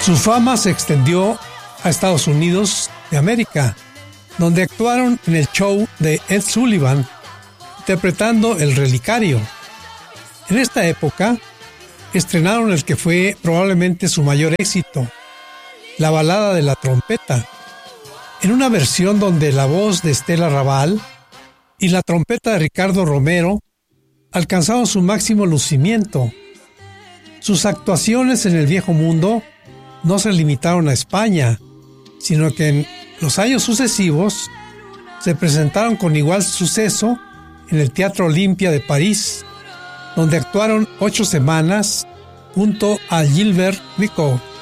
Su fama se extendió a Estados Unidos de América, donde actuaron en el show de Ed Sullivan, interpretando El Relicario. En esta época, estrenaron el que fue probablemente su mayor éxito, La balada de la trompeta, en una versión donde la voz de Estela Raval y la trompeta de Ricardo Romero alcanzaron su máximo lucimiento. Sus actuaciones en el Viejo Mundo no se limitaron a España, sino que en los años sucesivos se presentaron con igual suceso en el Teatro Olimpia de París, donde actuaron 8 semanas junto a Gilbert Bécaud.